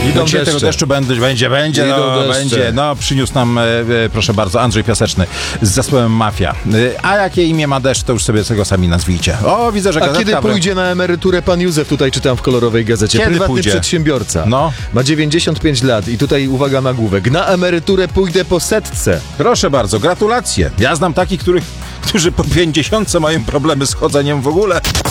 Idą Dzisiaj tego deszcze. deszczu będzie, Idą deszcze. będzie. No, przyniósł nam, proszę bardzo, Andrzej Piaseczny z zespołem Mafia. A jakie imię ma deszcz, to już sobie tego sami nazwijcie. O, widzę, że A gazetka... kiedy pójdzie na emeryturę pan Józef, tutaj czytam w kolorowej gazecie. Kiedy Prywatny pójdzie? przedsiębiorca. No. Ma 95 lat i tutaj uwaga nagłówek. Na emeryturę pójdę po 100. Proszę bardzo, gratulacje. Ja znam takich, którzy po 50 mają problemy z chodzeniem w ogóle.